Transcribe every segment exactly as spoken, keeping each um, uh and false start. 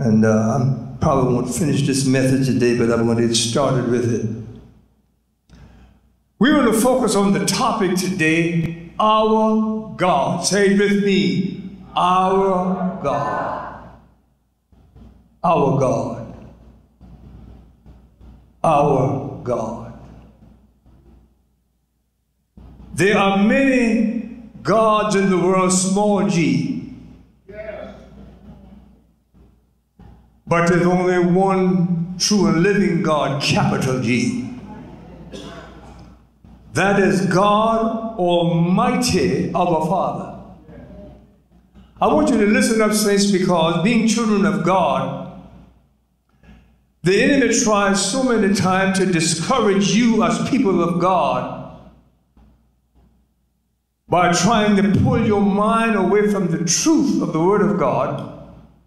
And uh, I probably won't finish this message today, but I'm going to get started with it. We're going to focus on the topic today, our God. Say it with me, our God. Our God. Our God. There are many gods in the world, small g. Yes. But there's only one true and living God, capital G. That is God Almighty, our Father. I want you to listen up, saints, because being children of God, the enemy tries so many times to discourage you as people of God by trying to pull your mind away from the truth of the Word of God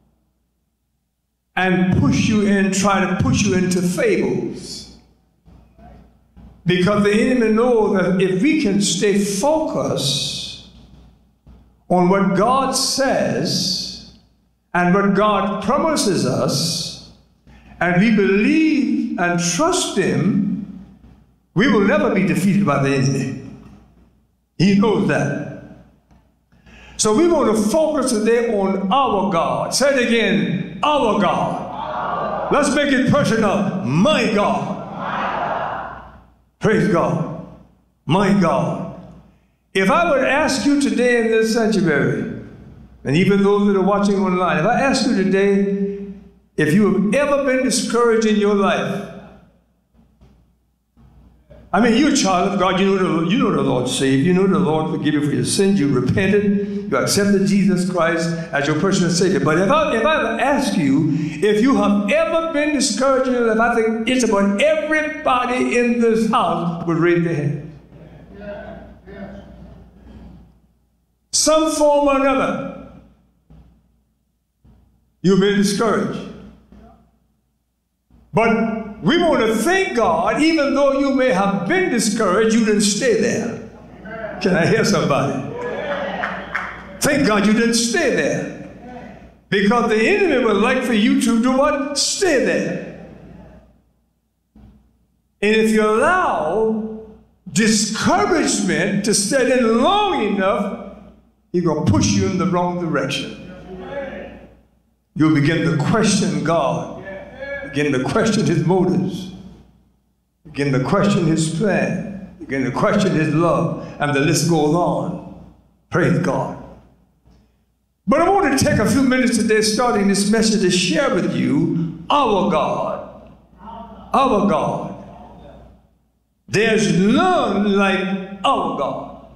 and push you in, try to push you into fables. Because the enemy knows that if we can stay focused on what God says and what God promises us, and we believe and trust Him, we will never be defeated by the enemy. He knows that. So we want to focus today on our God. Say it again, our God. Let's make it personal, my God. Praise God. My God. If I would ask you today in this sanctuary, and even those that are watching online, if I ask you today, if you have ever been discouraged in your life, I mean, you're a child of God, you know the, you know the Lord saved, you know the Lord forgive you for your sins, you repented, you accepted Jesus Christ as your personal Savior. But if I, if I ask you, if you have ever been discouraged in your life, I think it's about everybody in this house would raise their hand. Yeah. Yeah. Some form or another, you've been discouraged. But we want to thank God, even though you may have been discouraged, you didn't stay there. Can I hear somebody? Thank God you didn't stay there. Because the enemy would like for you to do what? Stay there. And if you allow discouragement to stay there long enough, he's going to push you in the wrong direction. You'll begin to question God. Begin to question His motives. Begin to question His plan. Begin to question His love. And the list goes on. Praise God. But I want to take a few minutes today, starting this message, to share with you our God. Our God. There's none like our God.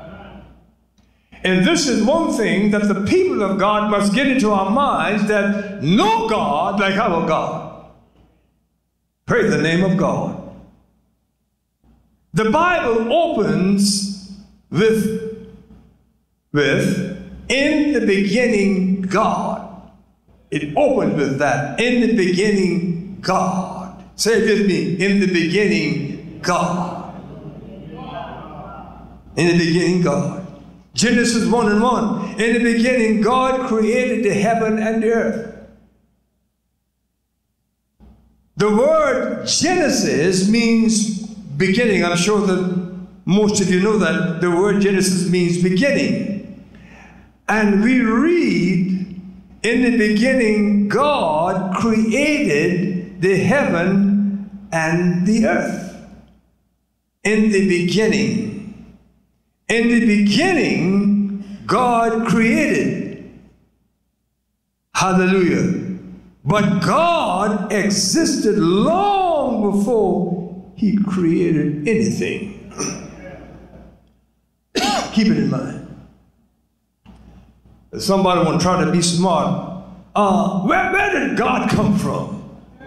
And this is one thing that the people of God must get into our minds, that no God like our God. Praise the name of God. The Bible opens with, with, in the beginning, God. It opens with that. In the beginning, God. Say it with me. In the beginning, God. In the beginning, God. Genesis one and one. In the beginning, God created the heaven and the earth. The word Genesis means beginning. I'm sure that most of you know that the word Genesis means beginning. And we read, in the beginning, God created the heaven and the earth. In the beginning. In the beginning, God created. Hallelujah. But God existed long before He created anything. Keep it in mind. If somebody want to try to be smart, uh, where, where did God come from?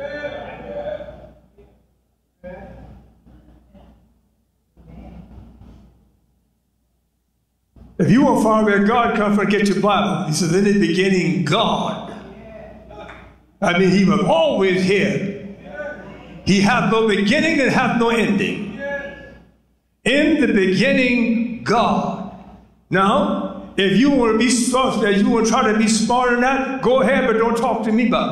If you want to find where God comes from, get your Bible. He says, in the beginning, God. I mean, He was always here. He hath no beginning and hath no ending. In the beginning, God. Now, if you want to be smart, if you want to try to be smarter than that, go ahead, but don't talk to me about it.